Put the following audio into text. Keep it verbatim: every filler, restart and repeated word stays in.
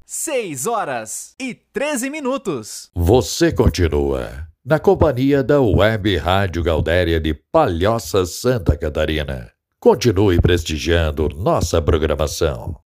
seis horas e treze minutos. Você continua na companhia da Web Rádio Gaudéria de Palhoça, Santa Catarina. Continue prestigiando nossa programação.